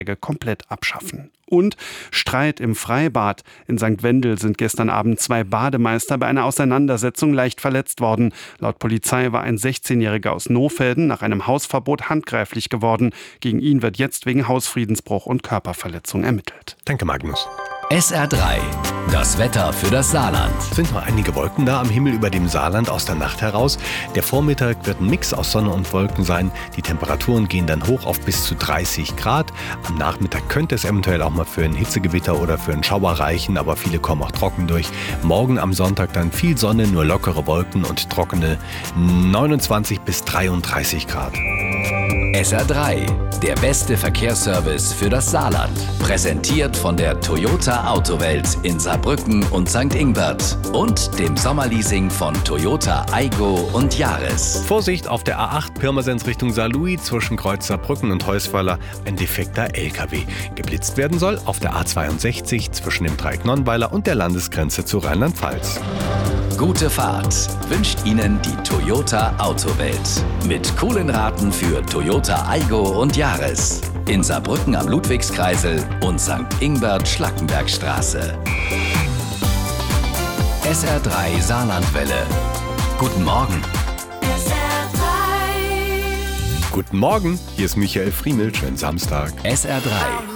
komplett abschaffen. Und Streit im Freibad. In St. Wendel sind gestern Abend 2 Bademeister bei einer Auseinandersetzung leicht verletzt worden. Laut Polizei war ein 16-Jähriger aus Nohfelden nach einem Hausverbot handgreiflich geworden. Gegen ihn wird jetzt wegen Hausfriedensbruch und Körperverletzung ermittelt. Danke, Magnus. SR3, das Wetter für das Saarland. Es sind noch einige Wolken da am Himmel über dem Saarland aus der Nacht heraus. Der Vormittag wird ein Mix aus Sonne und Wolken sein. Die Temperaturen gehen dann hoch auf bis zu 30 Grad. Am Nachmittag könnte es eventuell auch mal für ein Hitzegewitter oder für einen Schauer reichen, aber viele kommen auch trocken durch. Morgen am Sonntag dann viel Sonne, nur lockere Wolken und trockene 29 bis 33 Grad. SR3, der beste Verkehrsservice für das Saarland. Präsentiert von der Toyota Autowelt in Saarbrücken und St. Ingbert und dem Sommerleasing von Toyota Aygo und Yaris. Vorsicht auf der A8 Pirmasens Richtung Saarlouis zwischen Kreuz Saarbrücken und Heusweiler ein defekter LKW. Geblitzt werden soll auf der A62 zwischen dem Dreieck Nonnweiler und der Landesgrenze zu Rheinland-Pfalz. Gute Fahrt wünscht Ihnen die Toyota Autowelt. Mit coolen Raten für Toyota Aygo und Yaris. In Saarbrücken am Ludwigskreisel und St. Ingbert-Schlackenbergstraße. SR3 Saarlandwelle. Guten Morgen. Guten Morgen, hier ist Michael Friemel, schönen Samstag. SR3